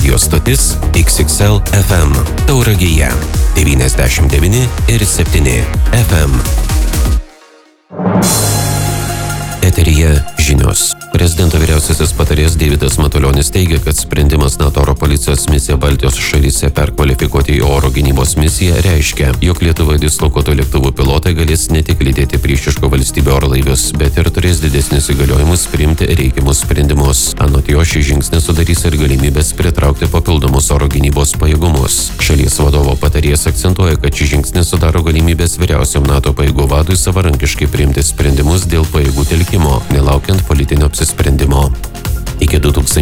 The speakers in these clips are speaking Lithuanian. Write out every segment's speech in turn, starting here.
Radio stotis XXL FM. Tauragėje 99,7 FM. Eteryje žinios. Prezidento vyriausiasis patarėjas Deividas Matulionis teigia, kad sprendimas NATO oro policijos misiją Baltijos šalyse perkvalifikuoti į oro gynybos misiją reiškia, jog Lietuvoje dislokuotų lėktuvų pilotai galės ne tik lydėti priešiškų valstybių orlaivius, bet ir turės didesnius įgaliojimus priimti reikiamus sprendimus. Anot jo, šį žingsnį sudarys ir galimybės pritraukti papildomus oro gynybos pajėgumus. Šalies vadovo patarėjas akcentuoja, kad šį žingsnį sudaro galimybės vyriausiam NATO pajėgų vadui savarankiškai priimti sprendimus dėl pajėgų telkimo, nelaukiant politinio apsisprendimo. Iki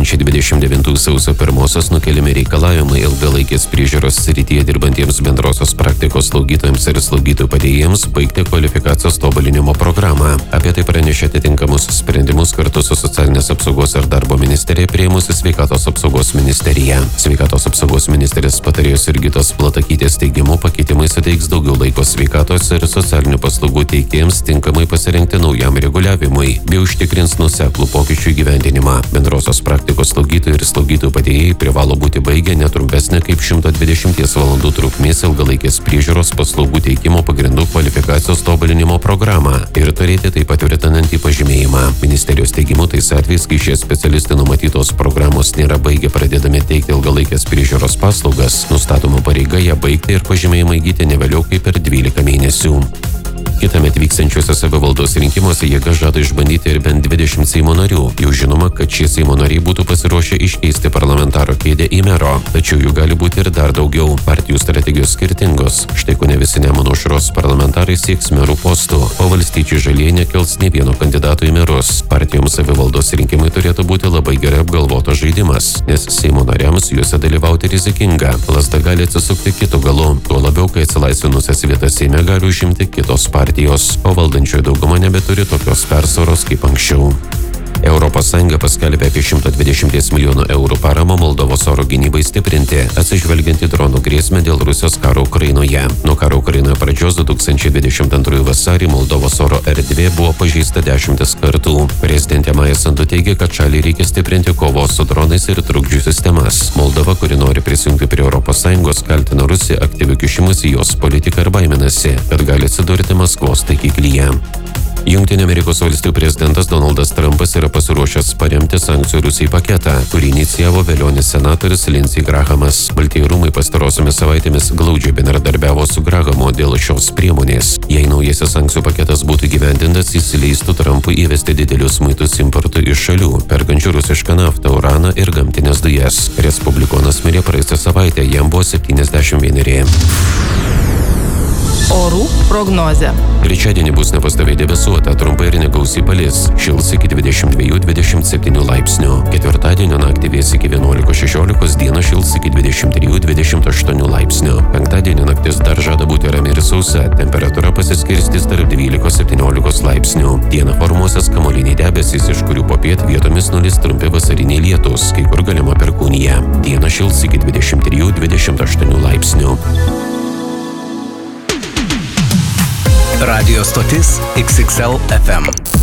2029 sausio 1 nukeliami reikalavimai ilgalaikės priežiūros srityje dirbantiems bendrosios praktikos slaugytojams ir slaugytojų padėjėjams baigti kvalifikacijos tobulinimo programą. Apie tai pranešė atitinkamus sprendimus kartu su Socialinės apsaugos ir darbo ministerija priėmusi Sveikatos apsaugos ministerija. Sveikatos apsaugos ministerijos patarėjos Jurgitos Platakytės teigimu pakeitimai suteiks daugiau laiko sveikatos ir socialinių paslaugų teikėjams tinkamai pasirengti naujam reguliavimui bei užtikrins nuoseklų pokyčių įgyvendinimą. Bendrosios praktikos slaugytojai ir slaugytojų padėjėjai privalo būti baigę netrumpesnė kaip 120 valandų trukmės ilgalaikės priežiūros paslaugų teikimo pagrindų kvalifikacijos tobulinimo programą ir turėti taip patvirtinantį pažymėjimą. Ministerijos teigimu tais atvejais, kai šie specialistai numatytos programos nėra baigę pradėdami teikti ilgalaikės priežiūros paslaugas, nustatoma pareiga ją baigti ir pažymėjimą įgyti ne vėliau kaip per 12 mėnesių. Kitąmet vyksiančiuose savivaldos rinkimuose jėga žada išbandyti ir bent 20 Seimo narių. Jau žinoma, kad šie Seimo nariai būtų pasiruošę iškeisti parlamentaro kėdę į mero, tačiau jų gali būti ir dar daugiau. Partijų strategijos skirtingos. Štai kone visi Nemuno aušros parlamentarai sieks merų postų, o valstiečiai žalieji nekels nė vieno kandidato į merus. Partijoms savivaldos rinkimai turėtų būti labai gerai apgalvotas žaidimas, nes Seimo nariams juose dalyvauti rizikinga. Lazda gali atsisukti kitu galu, tuo labiau, kai atsilaisvinusias vietas Seime gali užimti kitos partijos, o valdančioji dauguma nebeturi tokios persvaros kaip anksčiau. ES paskelbė apie 120 milijonų eurų paramą Moldovos oro gynybai stiprinti, atsižvelgiant į dronų grėsmę dėl Rusijos karo Ukrainoje. Nuo karo Ukrainoje pradžios 2022 vasarį Moldovos oro erdvė buvo pažeista 10 kartų. Prezidentė Maja Sandu teigia, kad šaliai reikia stiprinti kovos su dronais ir trukdžių sistemas. Moldova, kuri nori prisijungti prie ES, kaltina Rusiją aktyviu kišimusi į jos politiką ir baiminasi, kad gali atsidurti Maskvos taikiklyje. Jungtinių Amerikos valstijų prezidentas Donaldas Trumpas yra pasiruošęs paremti sankcijų Rusijai paketą, kurį inicijavo vėlionis senatorius Lindsey Grahamas. Baltieji rūmai pastarosiomis savaitėmis glaudžiai bendradarbiavo su Grahamu dėl šios priemonės. Jei naujasis sankcijų paketas būtų įgyvendintas, jis leistų Trumpui įvesti didelius muitus importui iš šalių, perkančių rusišką naftą, uraną ir gamtinės dujas. Respublikonas mirė praėjusią savaitę, jam buvo 71. Orų prognozė. Trečiadienį bus nepastoviai debesuota, trumpai ir negausiai palis. Šils iki 22-27 laipsnių. Ketvirtadienio naktį vės iki 11-16, dieną šils iki 23-28 laipsnių. Penktadienio naktis dar žada būti rami ir sausa, temperatūra pasiskirstys tarp 12-17 laipsnių. Dieną formuosis kamuoliniai debesys, iš kurių popiet vietomis nulis trumpi vasariniai lietūs, kai kur galima perkūnija. Dieną šils iki 23-28 laipsnių. Radio stotis XXL FM.